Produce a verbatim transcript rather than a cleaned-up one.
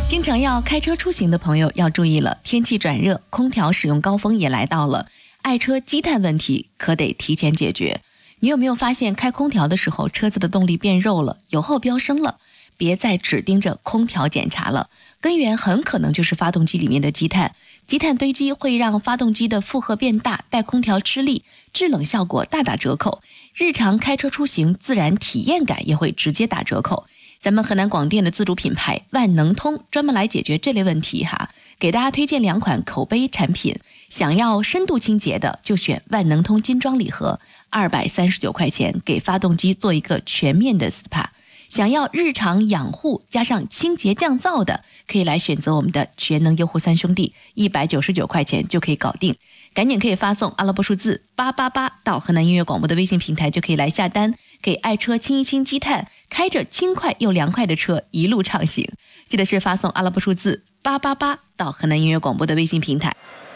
经常要开车出行的朋友要注意了，天气转热，空调使用高峰也来到了，爱车积碳问题可得提前解决。你有没有发现开空调的时候车子的动力变肉了，油耗飙升了？别再只盯着空调检查了，根源很可能就是发动机里面的积碳。积碳堆积会让发动机的负荷变大，带空调吃力，制冷效果大打折扣，日常开车出行自然体验感也会直接打折扣。咱们河南广电的自主品牌万能通专门来解决这类问题哈，给大家推荐两款口碑产品，想要深度清洁的就选万能通精装礼盒，二百三十九块钱给发动机做一个全面的 S P A。 想要日常养护加上清洁降噪的，可以来选择我们的全能优护三兄弟，一百九十九块钱就可以搞定。赶紧可以发送阿拉伯数字八八八到河南音乐广播的微信平台，就可以来下单，给爱车清一清积碳，开着轻快又凉快的车一路畅行。记得是发送阿拉伯数字八八八到河南音乐广播的微信平台。